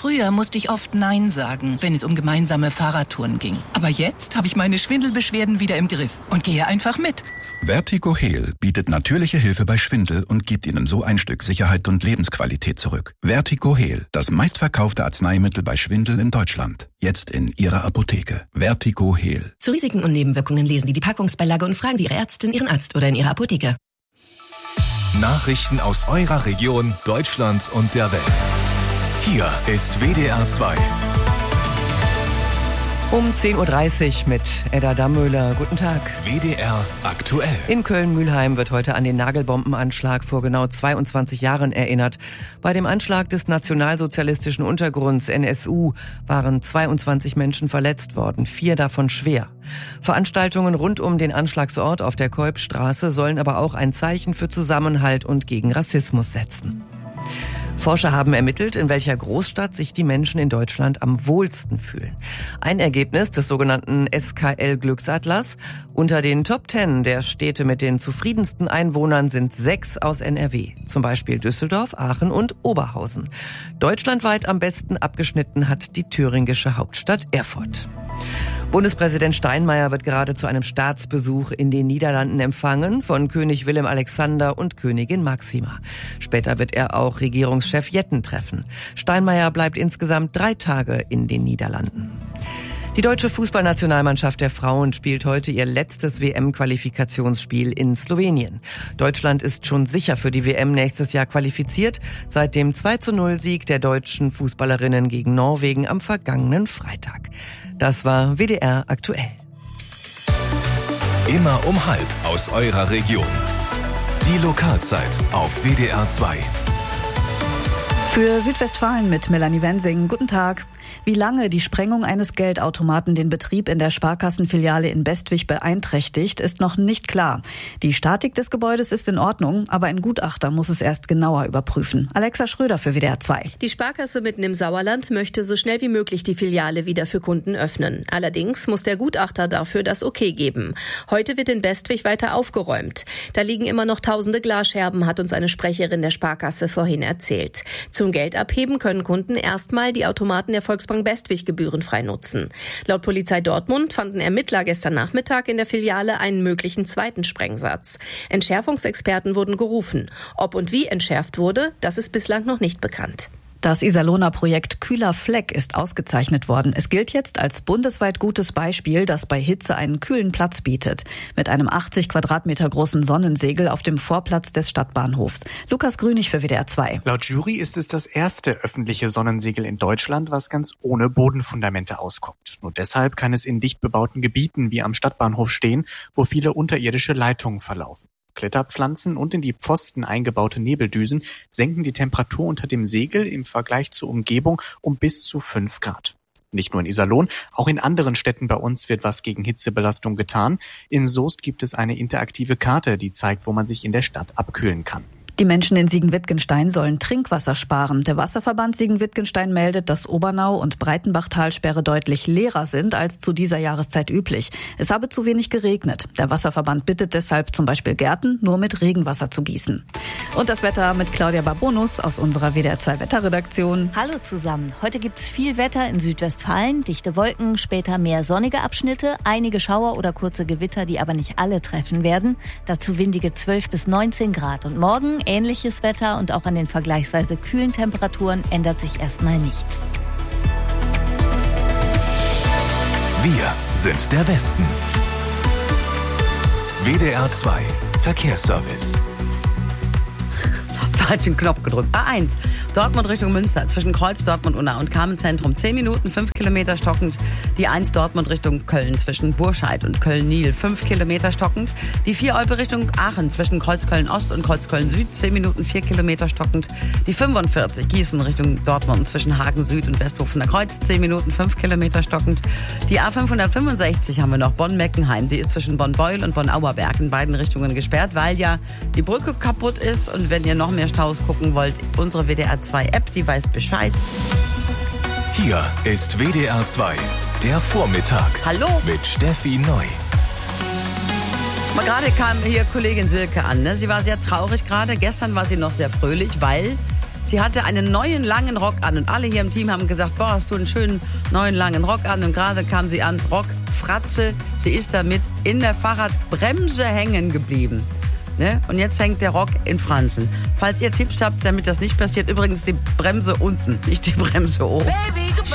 Früher musste ich oft Nein sagen, wenn es um gemeinsame Fahrradtouren ging. Aber jetzt habe ich meine Schwindelbeschwerden wieder im Griff und gehe einfach mit. Vertigo Heal bietet natürliche Hilfe bei Schwindel und gibt Ihnen so ein Stück Sicherheit und Lebensqualität zurück. Vertigo Heal, das meistverkaufte Arzneimittel bei Schwindel in Deutschland. Jetzt in Ihrer Apotheke. Vertigo Heal. Zu Risiken und Nebenwirkungen lesen Sie die Packungsbeilage und fragen Sie Ihre Ärztin, Ihren Arzt oder in Ihrer Apotheke. Nachrichten aus eurer Region, Deutschland und der Welt. Hier ist WDR 2. Um 10.30 Uhr mit Edda Dammöhler. Guten Tag. WDR aktuell. In Köln-Mühlheim wird heute an den Nagelbombenanschlag vor genau 22 Jahren erinnert. Bei dem Anschlag des nationalsozialistischen Untergrunds NSU waren 22 Menschen verletzt worden, 4 davon schwer. Veranstaltungen rund um den Anschlagsort auf der Kolbstraße sollen aber auch ein Zeichen für Zusammenhalt und gegen Rassismus setzen. Forscher haben ermittelt, in welcher Großstadt sich die Menschen in Deutschland am wohlsten fühlen. Ein Ergebnis des sogenannten SKL-Glücksatlas: Unter den Top 10 der Städte mit den zufriedensten Einwohnern sind 6 aus NRW. Zum Beispiel Düsseldorf, Aachen und Oberhausen. Deutschlandweit am besten abgeschnitten hat die thüringische Hauptstadt Erfurt. Bundespräsident Steinmeier wird gerade zu einem Staatsbesuch in den Niederlanden empfangen von König Willem Alexander und Königin Máxima. Später wird er auch Regierungschef Jetten treffen. Steinmeier bleibt insgesamt 3 Tage in den Niederlanden. Die deutsche Fußballnationalmannschaft der Frauen spielt heute ihr letztes WM-Qualifikationsspiel in Slowenien. Deutschland ist schon sicher für die WM nächstes Jahr qualifiziert, seit dem 2:0-Sieg der deutschen Fußballerinnen gegen Norwegen am vergangenen Freitag. Das war WDR aktuell. Immer um 12:30 aus eurer Region. Die Lokalzeit auf WDR 2. Für Südwestfalen mit Melanie Wensing. Guten Tag. Wie lange die Sprengung eines Geldautomaten den Betrieb in der Sparkassenfiliale in Bestwig beeinträchtigt, ist noch nicht klar. Die Statik des Gebäudes ist in Ordnung, aber ein Gutachter muss es erst genauer überprüfen. Alexa Schröder für WDR 2. Die Sparkasse mitten im Sauerland möchte so schnell wie möglich die Filiale wieder für Kunden öffnen. Allerdings muss der Gutachter dafür das Okay geben. Heute wird in Bestwig weiter aufgeräumt. Da liegen immer noch tausende Glasscherben, hat uns eine Sprecherin der Sparkasse vorhin erzählt. Zum Geld abheben können Kunden erstmal die Automaten der Volksbank Bestwig gebührenfrei nutzen. Laut Polizei Dortmund fanden Ermittler gestern Nachmittag in der Filiale einen möglichen zweiten Sprengsatz. Entschärfungsexperten wurden gerufen. Ob und wie entschärft wurde, das ist bislang noch nicht bekannt. Das Iserlohner Projekt Kühler Fleck ist ausgezeichnet worden. Es gilt jetzt als bundesweit gutes Beispiel, das bei Hitze einen kühlen Platz bietet. Mit einem 80 Quadratmeter großen Sonnensegel auf dem Vorplatz des Stadtbahnhofs. Lukas Grünig für WDR 2. Laut Jury ist es das erste öffentliche Sonnensegel in Deutschland, was ganz ohne Bodenfundamente auskommt. Nur deshalb kann es in dicht bebauten Gebieten wie am Stadtbahnhof stehen, wo viele unterirdische Leitungen verlaufen. Kletterpflanzen und in die Pfosten eingebaute Nebeldüsen senken die Temperatur unter dem Segel im Vergleich zur Umgebung um bis zu 5 Grad. Nicht nur in Iserlohn, auch in anderen Städten bei uns wird was gegen Hitzebelastung getan. In Soest gibt es eine interaktive Karte, die zeigt, wo man sich in der Stadt abkühlen kann. Die Menschen in Siegen-Wittgenstein sollen Trinkwasser sparen. Der Wasserverband Siegen-Wittgenstein meldet, dass Obernau und Breitenbach-Talsperre deutlich leerer sind als zu dieser Jahreszeit üblich. Es habe zu wenig geregnet. Der Wasserverband bittet deshalb zum Beispiel Gärten nur mit Regenwasser zu gießen. Und das Wetter mit Claudia Barbonus aus unserer WDR 2 Wetterredaktion. Hallo zusammen. Heute gibt's viel Wetter in Südwestfalen, dichte Wolken, später mehr sonnige Abschnitte, einige Schauer oder kurze Gewitter, die aber nicht alle treffen werden. Dazu windige 12 bis 19 Grad. Und morgen ähnliches Wetter und auch an den vergleichsweise kühlen Temperaturen ändert sich erstmal nichts. Wir sind der Westen. WDR 2 Verkehrsservice. Falschen Knopf gedrückt. A1, Dortmund Richtung Münster, zwischen Kreuz, Dortmund, Unna und Kamenz-Zentrum 10 Minuten, 5 Kilometer stockend. Die 1 Dortmund Richtung Köln, zwischen Burscheid und Köln-Nil, 5 Kilometer stockend. Die 4 Olpe Richtung Aachen, zwischen Kreuzköln-Ost und Kreuzköln-Süd, 10 Minuten, 4 Kilometer stockend. Die 45 Gießen Richtung Dortmund, zwischen Hagen-Süd und Westhofener Kreuz, 10 Minuten, 5 Kilometer stockend. Die A565 haben wir noch, Bonn-Meckenheim, die ist zwischen Bonn-Beuel und Bonn-Auerberg in beiden Richtungen gesperrt, weil ja die Brücke kaputt ist. Und wenn ihr noch mehr Staus gucken wollt, unsere WDR 2 App, die weiß Bescheid. Hier ist WDR 2, der Vormittag. Hallo. Mit Steffi Neu. Mal gerade kam hier Kollegin Silke an. Ne? Sie war sehr traurig gerade. Gestern war sie noch sehr fröhlich, weil Sie hatte einen neuen langen Rock an und alle hier im Team haben gesagt, boah, hast du einen schönen neuen langen Rock an. Und gerade kam sie an, Rockfratze. Sie ist damit in der Fahrradbremse hängen geblieben. Ne? Und jetzt hängt der Rock in Fransen. Falls ihr Tipps habt, damit das nicht passiert, übrigens die Bremse unten, nicht die Bremse oben. Baby,